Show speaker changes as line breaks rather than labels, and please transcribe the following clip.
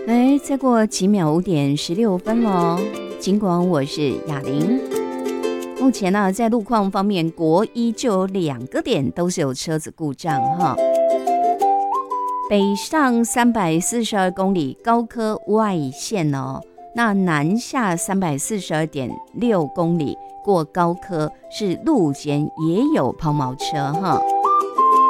再过几秒5:16了，尽管我是雅玲。目前呢，在路况方面，国一就有2个点都是有车子故障哈。北上342公里高科外线哦，那南下342.6公里过高科是路肩也有抛锚车哈。